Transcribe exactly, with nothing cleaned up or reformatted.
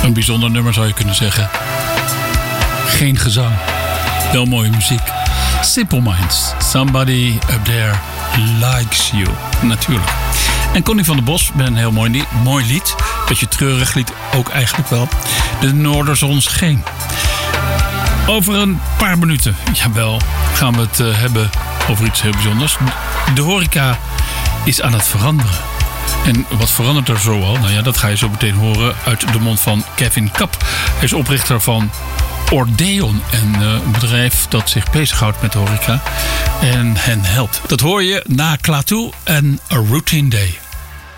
Een bijzonder nummer zou je kunnen zeggen. Geen gezang. Wel mooie muziek. Simple Minds. Somebody up there likes you. Natuurlijk. En Connie van der Bos met een heel mooi lied. Mooi lied. Beetje treurig lied ook eigenlijk wel. De Noorderzon scheen. Over een paar minuten, jawel, gaan we het uh, hebben over iets heel bijzonders. De horeca is aan het veranderen. En wat verandert er zoal? Nou ja, dat ga je zo meteen horen uit de mond van Kevin Kapp. Hij is oprichter van Ordeon, een uh, bedrijf dat zich bezighoudt met de horeca en hen helpt. Dat hoor je na Klaatu en A Routine Day.